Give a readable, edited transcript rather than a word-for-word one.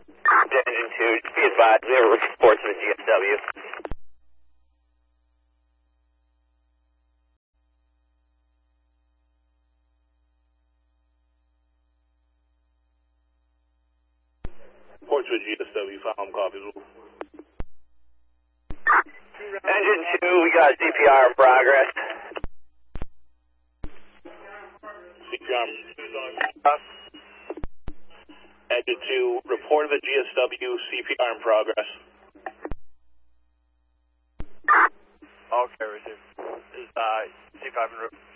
Engine 2, just be advised, we have a report to the GSW. Report to GSW, file copies. Engine 2, we got CPR in progress. CPR. Engine 2, report to the GSW, CPR in progress. Okay, received. Is C5 en route?